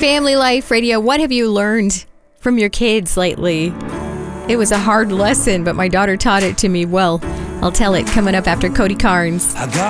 Family Life Radio. What have you learned from your kids lately? It was a hard lesson, but my daughter taught it to me well. I'll tell it coming up after Cody Carnes.